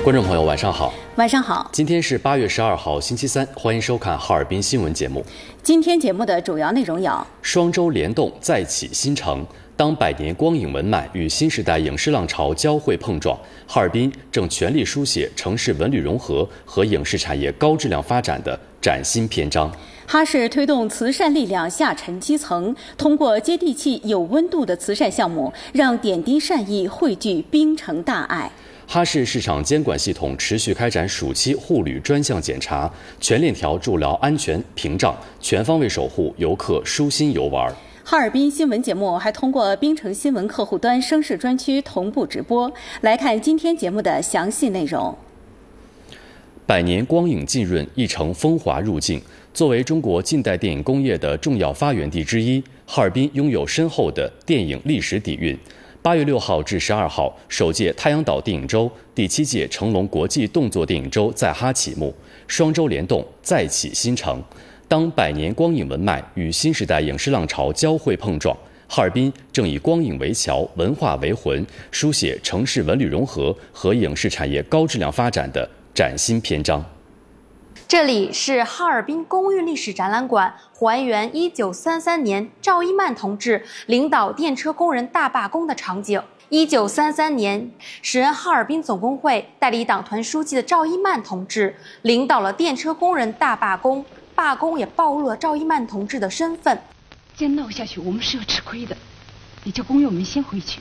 观众朋友，晚上好。 晚上好。 今天是8月12号，星期三，欢迎收看哈尔滨新闻节目。 今天节目的主要内容有： 双周联动再起新城，当百年光影文脉与新时代影视浪潮交汇碰撞，哈尔滨正全力书写城市文旅融合和影视产业高质量发展的崭新篇章。 哈市推动慈善力量下沉基层，通过接地气、有温度的慈善项目，让点滴善意汇聚冰城大爱。 哈市市场监管系统持续开展暑期护旅专项检查，全链条筑牢安全屏障，全方位守护游客舒心游玩。 哈尔滨新闻节目还通过冰城新闻客户端声势专区同步直播。来看今天节目的详细内容。 百年光影浸润，一城风华入境。作为中国近代电影工业的重要发源地之一，哈尔滨拥有深厚的电影历史底蕴。8月6号至12号，首届太阳岛电影周、第7届成龙国际动作电影周在哈启幕，双周联动，再起新城。当百年光影文脉与新时代影视浪潮交汇碰撞，哈尔滨正以光影为桥、文化为魂，书写城市文旅融合和影视产业高质量发展的崭新篇章。 这里是哈尔滨工运历史展览馆，还原1933年赵一曼同志领导电车工人大罢工的场景。1933年，时任哈尔滨总工会代理党团书记的赵一曼同志领导了电车工人大罢工，罢工也暴露了赵一曼同志的身份。 再闹下去，我们是要吃亏的。你叫工友们先回去。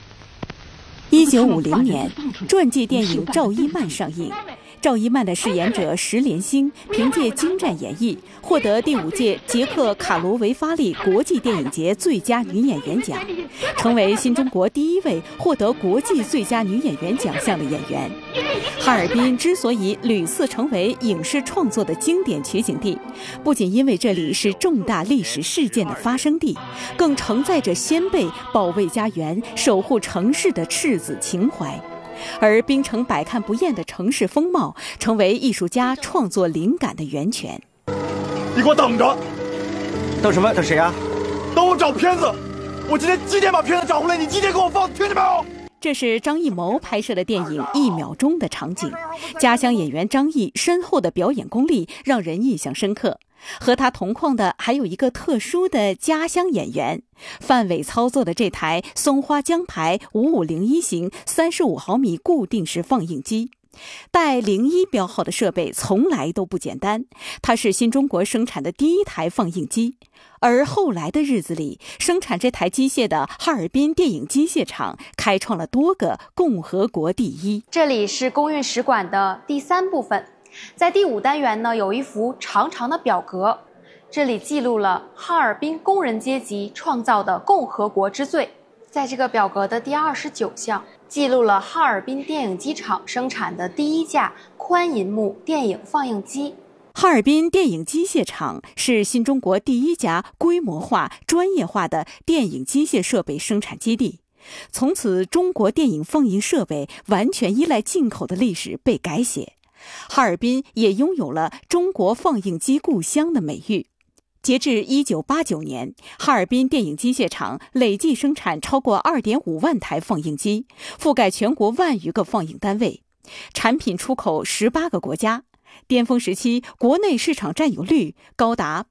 1950年，传记电影《赵一曼》上映。赵一曼的饰演者石连星凭借精湛演绎，获得第5届捷克卡罗维发利国际电影节最佳女演员奖，成为新中国第1位获得国际最佳女演员奖项的演员。哈尔滨之所以屡次成为影视创作的经典取景地，不仅因为这里是重大历史事件的发生地，更承载着先辈保卫家园、守护城市的赤子情怀。而冰城百看不厌的城市风貌，成为艺术家创作灵感的源泉。 你给我等着！ 等什么？等谁啊？ 等我找片子！我今天几点把片子找回来？你几点给我放？听见没有？ 这是张艺谋拍摄的电影《1秒钟》的场景。家乡演员张译深厚的表演功力让人印象深刻。和他同框的还有一个特殊的家乡演员，范伟操作的这台松花江牌5501型35毫米固定式放映机，带01标号的设备从来都不简单，它是新中国生产的第1台放映机。而后来的日子里，生产这台机械的哈尔滨电影机械厂开创了多个共和国第一。 这里是工运史馆的第3部分。在第5单元呢，有一幅长长的表格，这里记录了哈尔滨工人阶级创造的共和国之最。在这个表格的第29项，记录了哈尔滨电影机厂生产的第1架宽银幕电影放映机。 哈尔滨电影机械厂是新中国第1家规模化、专业化的电影机械设备生产基地。从此，中国电影放映设备完全依赖进口的历史被改写。哈尔滨也拥有了中国放映机故乡的美誉。截至1989年，哈尔滨电影机械厂累计生产超过2.5万台放映机，覆盖全国1万余个放映单位，产品出口18个国家。巅峰时期，国内市场占有率高达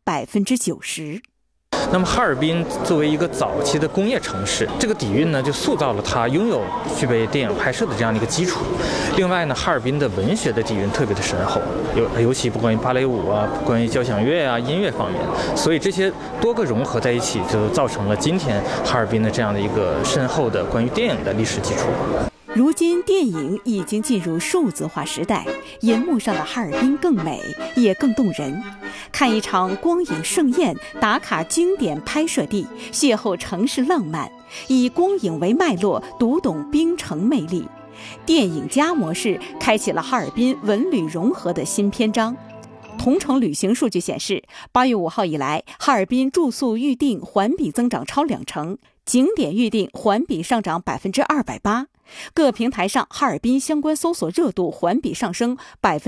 90%。 那么哈尔滨作为一个早期的工业城市，这个底蕴呢就塑造了它拥有具备电影拍摄的这样的一个基础。另外呢，哈尔滨的文学的底蕴特别的深厚，尤其不关于芭蕾舞啊，不关于交响乐啊，音乐方面，所以这些多个融合在一起，就造成了今天哈尔滨的这样的一个深厚的关于电影的历史基础。 如今电影已经进入数字化时代，银幕上的哈尔滨更美，也更动人。看一场光影盛宴，打卡经典拍摄地，邂逅城市浪漫，以光影为脉络，读懂冰城魅力。电影加模式开启了哈尔滨文旅融合的新篇章。同城旅行数据显示，8月5号以来，哈尔滨住宿预订环比增长超2成，景点预订环比上涨280%。各平台上哈尔滨相关搜索热度环比上升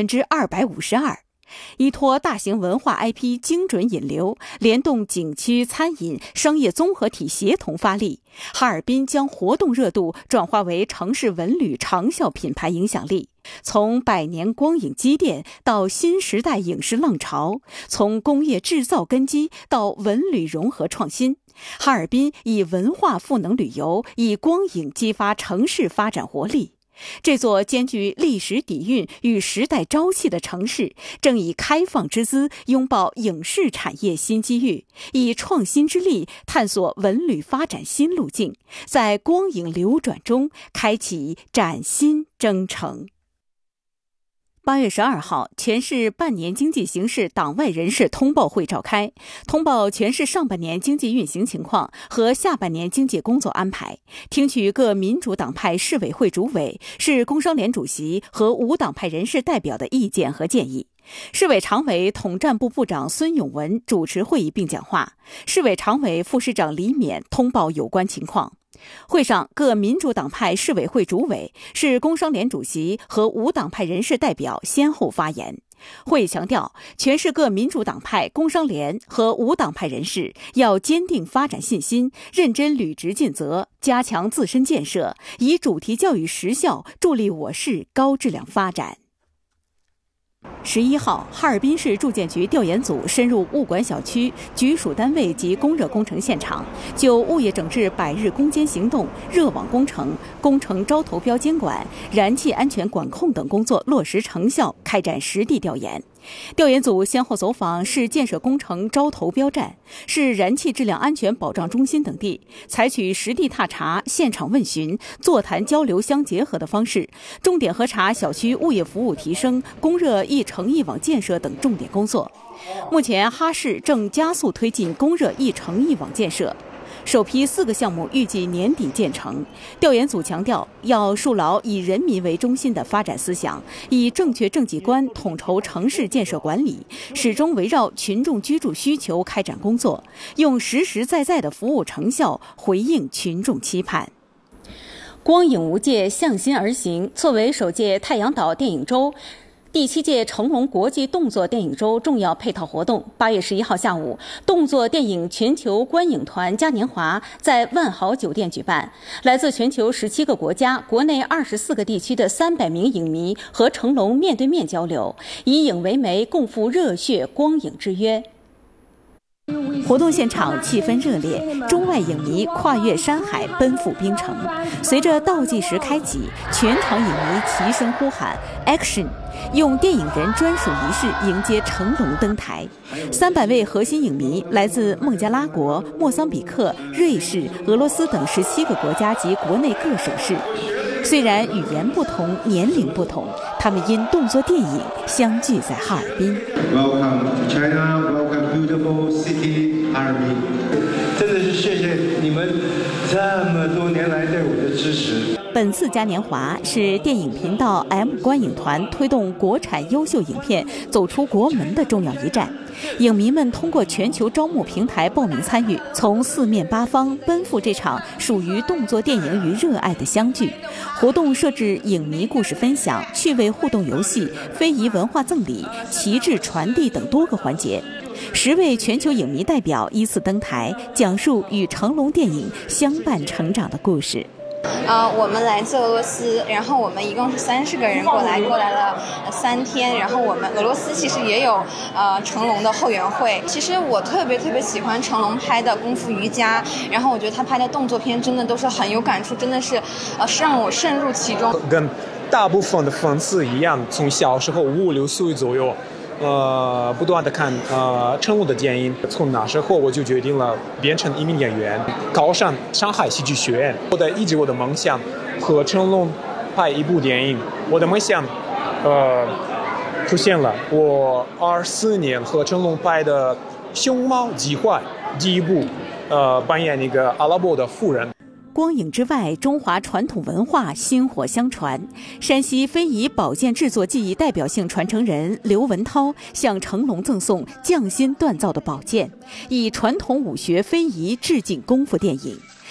252%。依托大型文化 IP 精准引流，联动景区、餐饮、商业综合体协同发力，哈尔滨将活动热度转化为城市文旅长效品牌影响力。 从百年光影积淀到新时代影视浪潮，从工业制造根基到文旅融合创新，哈尔滨以文化赋能旅游，以光影激发城市发展活力。这座兼具历史底蕴与时代朝气的城市，正以开放之姿拥抱影视产业新机遇，以创新之力探索文旅发展新路径，在光影流转中开启崭新征程。8月12号，全市半年经济形势党外人士通报会召开，通报全市上半年经济运行情况和下半年经济工作安排，听取各民主党派市委会主委、市工商联主席和无党派人士代表的意见和建议。市委常委、统战部部长孙永文主持会议并讲话，市委常委、副市长李勉通报有关情况。会上，各民主党派市委会主委、市工商联主席和无党派人士代表先后发言。会议强调，全市各民主党派、工商联和无党派人士要坚定发展信心，认真履职尽责，加强自身建设，以主题教育实效助力我市高质量发展。11号，哈尔滨市住建局调研组深入物管小区、局属单位及供热工程现场，就物业整治100日攻坚行动、热网工程、工程招投标监管、燃气安全管控等工作落实成效开展实地调研。调研组先后走访市建设工程招投标站、市燃气质量安全保障中心等地，采取实地踏查、现场问询、座谈交流相结合的方式，重点核查小区物业服务提升、供热一城一网建设等重点工作。目前，哈市正加速推进供热一城一网建设。首批4个项目预计年底建成。调研组强调，要树牢以人民为中心的发展思想，以正确政绩观统筹城市建设管理，始终围绕群众居住需求开展工作，用实实在在的服务成效回应群众期盼。光影无界，向心而行作为首届太阳岛电影周、第7届成龙国际动作电影周重要配套活动，8月11号下午，动作电影全球观影团嘉年华在万豪酒店举办。来自全球17个国家、国内24个地区的300名影迷和成龙面对面交流，以影为媒，共赴热血光影之约。活动现场气氛热烈，中外影迷跨越山海奔赴冰城。随着倒计时开启，全场影迷齐声呼喊 Action， 用电影人专属仪式迎接成龙登台。300位核心影迷来自孟加拉国、莫桑比克、瑞士、俄罗斯等17个国家及国内各省市。虽然语言不同、年龄不同，他们因动作电影相聚在哈尔滨。 Welcome to China, welcome beautiful city 哈尔滨。真的是谢谢你们这么多年来对我的支持。 本次嘉年华是电影频道 M 观影团推动国产优秀影片走出国门的重要一站。影迷们通过全球招募平台报名参与，从4面8方奔赴这场属于动作电影与热爱的相聚。活动设置影迷故事分享、趣味互动游戏、非遗文化赠礼、旗帜传递等多个环节。10位全球影迷代表依次登台，讲述与成龙电影相伴成长的故事。 我们来自俄罗斯，然后我们一共是30个人过来了3天，然后我们俄罗斯其实也有成龙的后援会。其实我特别喜欢成龙拍的功夫瑜伽，然后我觉得他拍的动作片真的都是很有感触，真的是让我渗入其中。 跟大部分的粉丝一样，从小时候5、6岁左右不断的看成龙的电影，从那时候我就决定了变成一名演员，考上上海戏剧学院。我的梦想和成龙拍一部电影，我的梦想出现了。我24年和成龙拍的《熊猫计划》第一部，扮演一个阿拉伯的妇人。 光影之外，中华传统文化薪火相传。山西非遗宝剑制作技艺代表性传承人刘文涛向成龙赠送匠心锻造的宝剑，以传统武学非遗致敬功夫电影。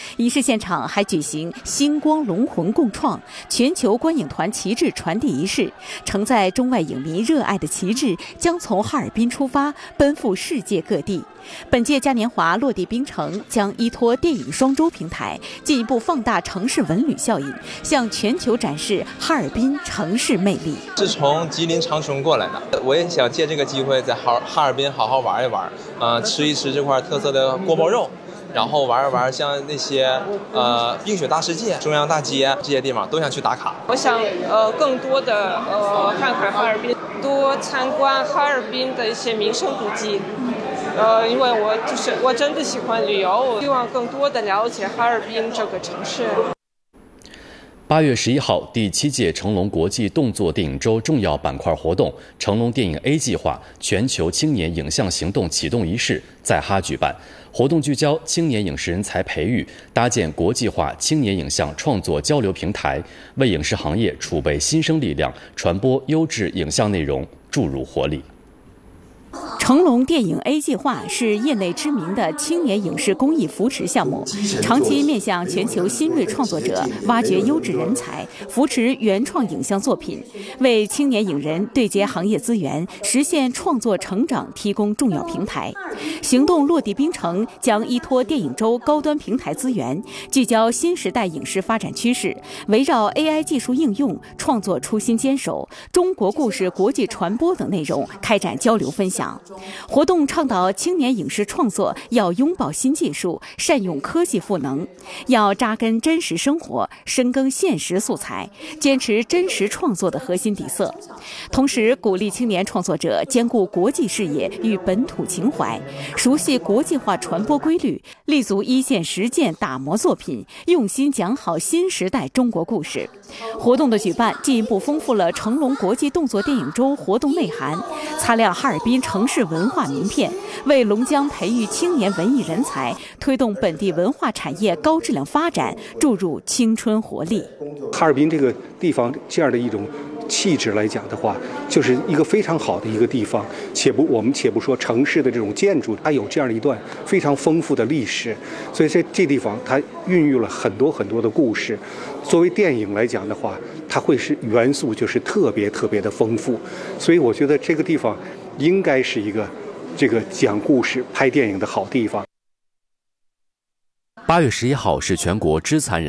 仪式现场还举行星光龙魂共创全球观影团旗帜传递仪式，承载中外影迷热爱的旗帜将从哈尔滨出发，奔赴世界各地。本届嘉年华落地冰城将依托电影双周平台，进一步放大城市文旅效应，向全球展示哈尔滨城市魅力。 是从吉林长春过来的，我也想借这个机会在哈尔滨好好玩一玩，吃一吃这块特色的锅包肉，然后玩一玩像那些冰雪大世界、中央大街这些地方都想去打卡。 我想更多的看看哈尔滨，多参观哈尔滨的一些名胜古迹。因为我真的喜欢旅游，希望更多的了解哈尔滨这个城市。 8月11号，第7届成龙国际动作电影周重要板块活动“成龙电影 A 计划”全球青年影像行动启动仪式在哈举办。活动聚焦青年影视人才培育，搭建国际化青年影像创作交流平台，为影视行业储备新生力量，传播优质影像内容注入活力。 成龙电影 A 计划是业内知名的青年影视公益扶持项目，长期面向全球新锐创作者，挖掘优质人才，扶持原创影像作品，为青年影人对接行业资源，实现创作成长提供重要平台。行动落地冰城将依托电影周高端平台资源，聚焦新时代影视发展趋势，围绕 AI 技术应用、创作初心坚守、中国故事国际传播等内容开展交流分享。活动倡导青年影视创作要拥抱新技术，善用科技赋能，要扎根真实生活，深耕现实素材，坚持真实创作的核心底色。同时，鼓励青年创作者兼顾国际视野与本土情怀，熟悉国际化传播规律，立足一线实践打磨作品，用心讲好新时代中国故事。活动的举办进一步丰富了成龙国际动作电影周活动内涵，擦亮哈尔滨城市文化名片，为龙江培育青年文艺人才，推动本地文化产业高质量发展注入青春活力。 哈尔滨这个地方这样的一种气质来讲的话，就是一个非常好的一个地方。我们且不说城市的这种建筑，它有这样一段非常丰富的历史，所以这地方它孕育了很多很多的故事。作为电影来讲的话，它会是元素就是特别特别的丰富，所以我觉得这个地方应该是一个这个讲故事、拍电影的好地方。 8月11号是全国肢残人